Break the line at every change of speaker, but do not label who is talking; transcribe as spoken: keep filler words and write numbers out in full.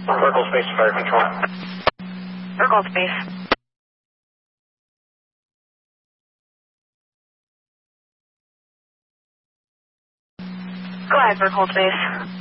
Vertical space to fire control.
Vertical space. Go ahead, vertical space.